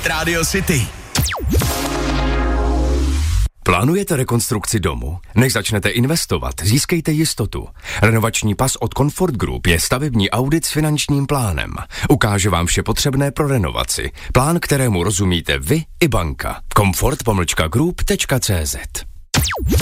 Hit Radio City. Plánujete rekonstrukci domu? Než začnete investovat, získejte jistotu. Renovační pas od Comfort Group je stavební audit s finančním plánem. Ukáže vám vše potřebné pro renovaci. Plán, kterému rozumíte vy i banka. comfort-group.cz